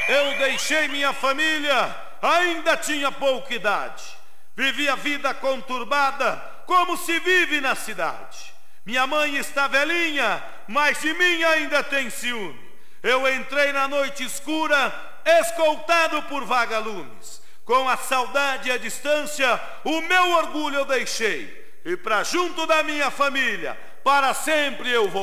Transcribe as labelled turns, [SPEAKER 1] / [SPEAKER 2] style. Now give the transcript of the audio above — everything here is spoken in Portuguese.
[SPEAKER 1] Eu deixei minha família, ainda tinha pouca idade. Vivi a vida conturbada, como se vive na cidade. Minha mãe está velhinha, mas de mim ainda tem ciúme. Eu entrei na noite escura, escoltado por vagalumes. Com a saudade e a distância, o meu orgulho eu deixei. E pra junto da minha família, para sempre eu voltei.